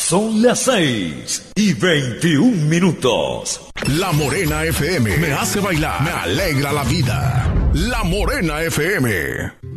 Son las 6:21. La Morena FM me hace bailar, me alegra la vida. La Morena FM.